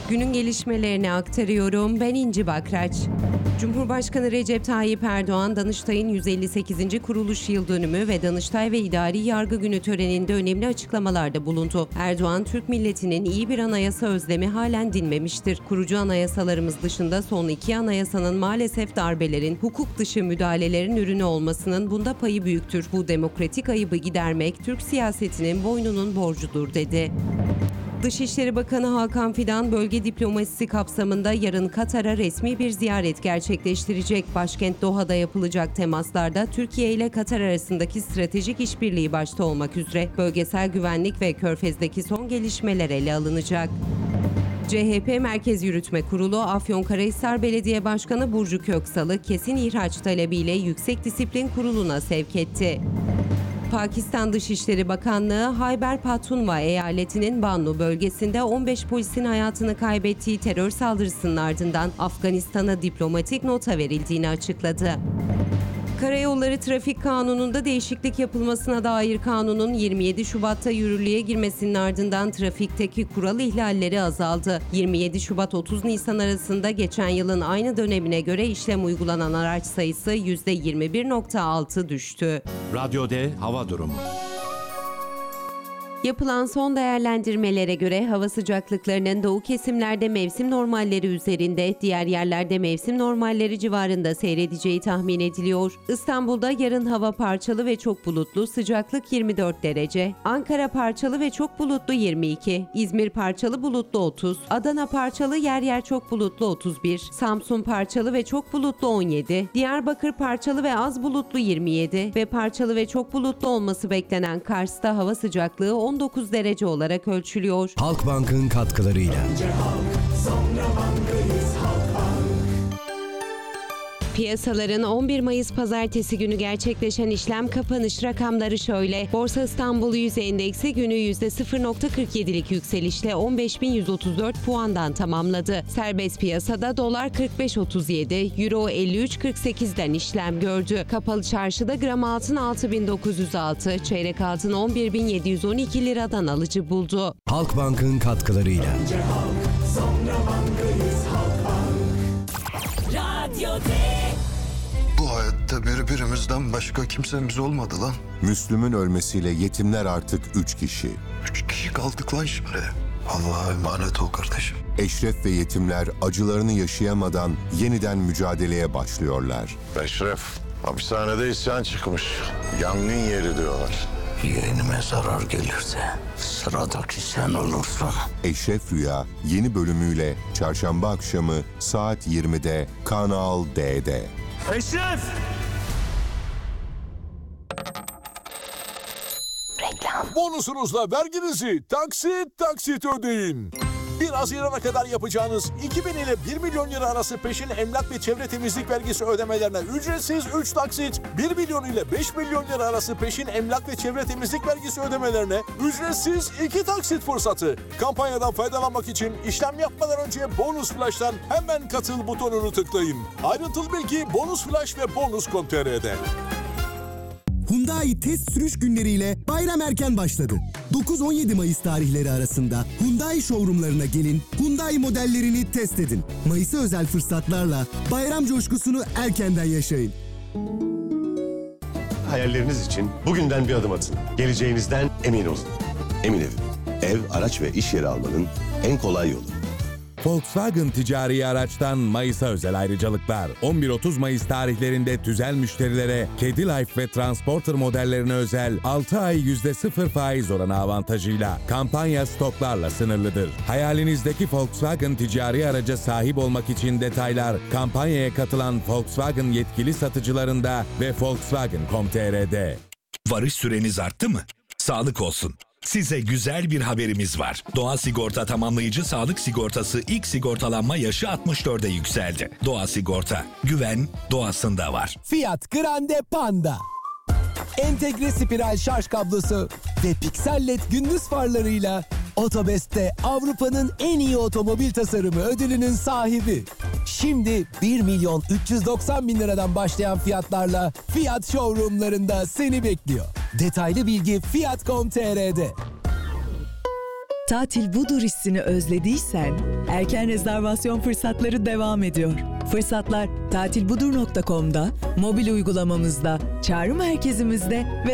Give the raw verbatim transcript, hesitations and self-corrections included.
Günün gelişmelerini aktarıyorum. Ben İnci Bakraç. Cumhurbaşkanı Recep Tayyip Erdoğan, Danıştay'ın yüz elli sekizinci kuruluş yıl dönümü ve Danıştay ve İdari Yargı Günü töreninde önemli açıklamalarda bulundu. Erdoğan, Türk milletinin iyi bir anayasa özlemi halen dinmemiştir. Kurucu anayasalarımız dışında son iki anayasanın maalesef darbelerin, hukuk dışı müdahalelerin ürünü olmasının bunda payı büyüktür. Bu demokratik ayıbı gidermek Türk siyasetinin boynunun borcudur, dedi. Dışişleri Bakanı Hakan Fidan, bölge diplomasisi kapsamında yarın Katar'a resmi bir ziyaret gerçekleştirecek. Başkent Doha'da yapılacak temaslarda Türkiye ile Katar arasındaki stratejik işbirliği başta olmak üzere bölgesel güvenlik ve Körfez'deki son gelişmeler ele alınacak. C H P Merkez Yürütme Kurulu, Afyonkarahisar Belediye Başkanı Burcu Köksal'ı kesin ihraç talebiyle Yüksek Disiplin Kurulu'na sevk etti. Pakistan Dışişleri Bakanlığı, Hayber Pakhtunkhwa eyaletinin Bannu bölgesinde on beş polisin hayatını kaybettiği terör saldırısının ardından Afganistan'a diplomatik nota verildiğini açıkladı. Karayolları Trafik Kanunu'nda değişiklik yapılmasına dair kanunun yirmi yedi Şubat'ta yürürlüğe girmesinin ardından trafikteki kural ihlalleri azaldı. yirmi yedi Şubat otuz Nisan arasında geçen yılın aynı dönemine göre işlem uygulanan araç sayısı yüzde yirmi bir virgül altı düştü. Radyo D hava durumu. Yapılan son değerlendirmelere göre hava sıcaklıklarının doğu kesimlerde mevsim normalleri üzerinde, diğer yerlerde mevsim normalleri civarında seyredeceği tahmin ediliyor. İstanbul'da yarın hava parçalı ve çok bulutlu, sıcaklık yirmi dört derece. Ankara parçalı ve çok bulutlu yirmi iki. İzmir parçalı bulutlu otuz. Adana parçalı yer yer çok bulutlu otuz bir. Samsun parçalı ve çok bulutlu on yedi. Diyarbakır parçalı ve az bulutlu yirmi yedi. Ve parçalı ve çok bulutlu olması beklenen Kars'ta hava sıcaklığı on dokuz derece olarak ölçülüyor. Halkbank'ın katkılarıyla. Önce halk, sonra bankayız, Halkbank. Piyasaların on bir Mayıs Pazartesi günü gerçekleşen işlem kapanış rakamları şöyle. Borsa İstanbul Yüz Endeksi günü yüzde sıfır virgül kırk yedilik yükselişle on beş bin yüz otuz dört puandan tamamladı. Serbest piyasada dolar kırk beş otuz yedi, euro elli üç kırk sekizden işlem gördü. Kapalı çarşıda gram altın altı bin dokuz yüz altı, çeyrek altın on bir bin yedi yüz on iki liradan alıcı buldu. Halkbank'ın katkılarıyla. Önce halk, sonra bankayız, Halkbank. Radyo D. Bu hayatta birbirimizden başka kimsemiz olmadı lan. Müslüm'ün ölmesiyle yetimler artık üç kişi. Üç kişi kaldık lan şimdi. Allah'a emanet ol kardeşim. Eşref ve yetimler acılarını yaşayamadan yeniden mücadeleye başlıyorlar. Eşref, hapishanede isyan çıkmış. Yangın yeri diyorlar. Yeğenime zarar gelirse sıradaki sen olursun. Eşref Rüya yeni bölümüyle çarşamba akşamı saat yirmide Kanal D'de. Eşref! Bonusunuzla verginizi taksit taksit ödeyin. bir Haziran'a kadar yapacağınız iki bin ile bir milyon lira arası peşin emlak ve çevre temizlik vergisi ödemelerine ücretsiz üç taksit, bir milyon ile beş milyon lira arası peşin emlak ve çevre temizlik vergisi ödemelerine ücretsiz iki taksit fırsatı. Kampanyadan faydalanmak için işlem yapmadan önce Bonus Flash'tan hemen katıl butonunu tıklayın. Ayrıntılı bilgi Bonus Flash ve bonus nokta com nokta tr'de. Hyundai test sürüş günleriyle bayram erken başladı. dokuz on yedi Mayıs tarihleri arasında Hyundai showroomlarına gelin, Hyundai modellerini test edin. Mayıs'a özel fırsatlarla bayram coşkusunu erkenden yaşayın. Hayalleriniz için bugünden bir adım atın. Geleceğinizden emin olun. Emin Ev, ev, araç ve iş yeri almanın en kolay yolu. Volkswagen ticari araçtan Mayıs'a özel ayrıcalıklar. on bir otuz Mayıs tarihlerinde tüzel müşterilere Kedi Life ve Transporter modellerine özel altı ay yüzde sıfır faiz oranı avantajıyla. Kampanya stoklarla sınırlıdır. Hayalinizdeki Volkswagen ticari araca sahip olmak için detaylar kampanyaya katılan Volkswagen yetkili satıcılarında ve Volkswagen nokta com nokta tr'de. Varış süreniz arttı mı? Sağlık olsun. Size güzel bir haberimiz var. Doğa Sigorta Tamamlayıcı Sağlık Sigortası ilk sigortalanma yaşı altmış dörde yükseldi. Doğa Sigorta, güven doğasında var. Fiat Grande Panda. Entegre spiral şarj kablosu ve piksel led gündüz farlarıyla Otobest'te Avrupa'nın en iyi otomobil tasarımı ödülünün sahibi. Şimdi bir milyon üç yüz doksan bin liradan başlayan fiyatlarla Fiat showroomlarında seni bekliyor. Detaylı bilgi Fiat nokta com nokta tr'de. Tatil budur hissini özlediysen, erken rezervasyon fırsatları devam ediyor. Fırsatlar tatil budur nokta com'da, mobil uygulamamızda, çağrı merkezimizde ve